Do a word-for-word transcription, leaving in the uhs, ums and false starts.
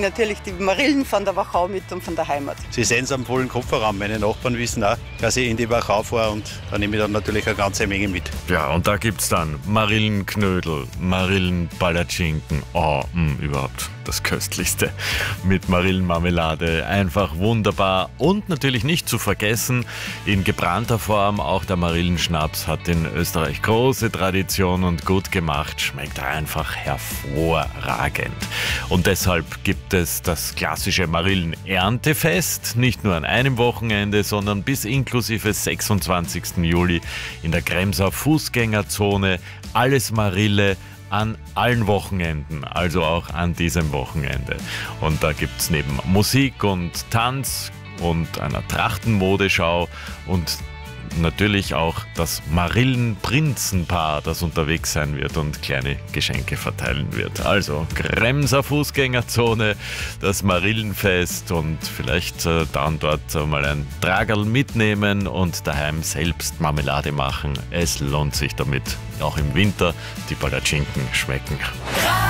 ich natürlich die Marillen von der Wachau mit und von der Heimat. Sie sehen es am vollen Kofferraum. Meine Nachbarn wissen auch, dass ich in die Wachau fahre und da nehme ich dann natürlich eine ganze Menge mit. Ja, und da gibt's dann Marillenknödel, Marillenpalatschinken, oh, mh, überhaupt das Köstlichste mit Marillenmarmelade, einfach wunderbar. Und natürlich nicht zu vergessen, in gebrannter Form, auch der Marillenschnaps hat in Österreich große Tradition und gut gemacht, schmeckt einfach hervorragend. Und deshalb gibt es das klassische Marillen-Erntefest, nicht nur an einem Wochenende, sondern bis inklusive sechsundzwanzigsten Juli in der Kremser Fußgängerzone. Alles Marille an allen Wochenenden, also auch an diesem Wochenende. Und da gibt es neben Musik und Tanz und einer Trachtenmodeschau und natürlich auch das Marillenprinzenpaar, das unterwegs sein wird und kleine Geschenke verteilen wird. Also Kremser Fußgängerzone, das Marillenfest und vielleicht äh, dann dort äh, mal ein Tragerl mitnehmen und daheim selbst Marmelade machen. Es lohnt sich damit. Auch im Winter, die Palatschinken schmecken.